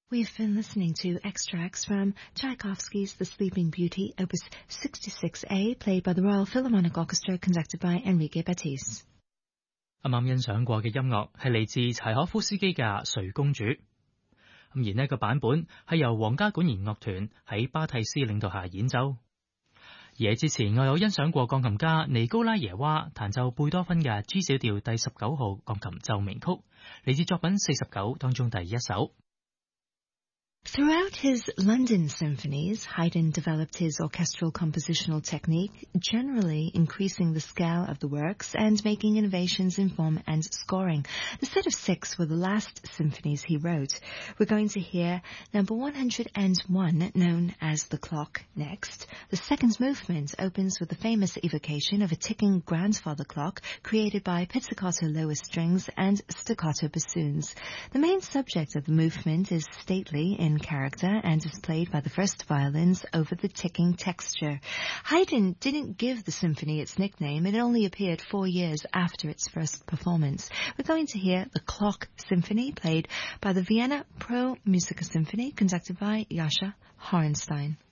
We've been listening to extracts from Tchaikovsky's The Sleeping Beauty, Opus 66A, played by the Royal Philharmonic Orchestra, conducted by Enrique Batiste。 啱啱欣賞過嘅音樂係嚟自柴可夫斯基嘅《睡公主》，而呢個版本係由皇家管弦樂團喺巴蒂斯領導下演奏。而喺之前，我有欣賞過鋼琴家尼高拉耶娃彈奏貝多芬嘅 G 小調第19號鋼琴奏鳴曲，嚟自作品49當中第一首。 Throughout his London symphonies, Haydn developed his orchestral compositional technique, generally increasing the scale of the works and making innovations in form and scoring. The set of 6 were the last symphonies he wrote. We're going to hear number 101, known as The Clock, next. The second movement opens with the famous evocation of a ticking grandfather clock created by pizzicato lower strings and staccato bassoons. The main subject of the movement is stately in character and is played by the first violins over the ticking texture. Haydn didn't give the symphony its nickname. It only appeared 4 years after its first performance. We're going to hear the Clock Symphony, played by the Vienna Pro Musica Symphony, conducted by Jascha Horenstein.